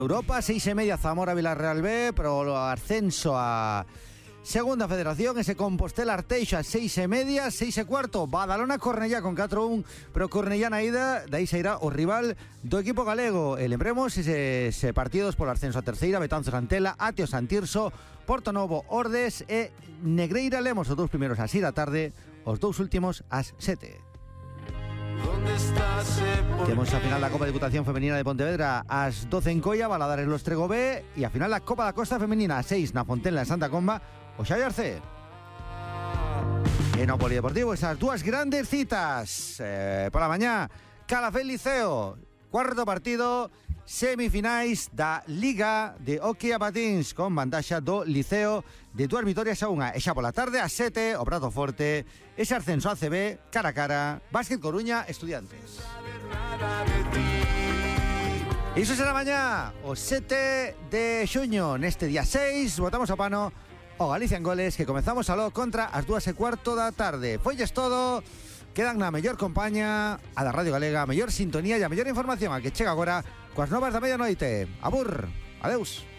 Europa, 6:30 Zamora Villarreal B, pero ascenso a Segunda Federación, ese Compostela Arteixo a 6:30, 6:15 Badalona Cornellá con 4-1, pero Cornellá na ida, de aí sairá o rival do equipo galego. E lembremos ese partidos polo ascenso a terceira, Betanzos Antela, Atio Santirso, Portonovo Ordes e Negreira Lemos, os dous primeiros ás 6 da tarde, os dous últimos ás 7. Temos a final da Copa de Diputación Femenina de Pontevedra ás 12 en Coia, Valadares Los Trego B, e a final da Copa da Costa Femenina ás 6 na Fontenla en Santa Comba, o Xavi Arce. E no Polideportivo esas dúas grandes citas pola mañá, Calafell Liceo, cuarto partido, semifinais da Liga de Hockey a Patins con vantaxa do Liceo de 2 vitorias a 1. E xa pola tarde ás 7 o prato forte, ese ascenso a CB cara a cara, Básquet Coruña Estudiantes. Iso será mañá o 7 de xuño. Neste día 6 botamos a pano o Galicia en goles, que comezamos aló contra as 2:15 da tarde. Folles todo. Quedan na mellor compañía, a da Radio Galega, a mellor sintonía e a mellor información a que chega agora coas novas da medianoite. Abur, adeus.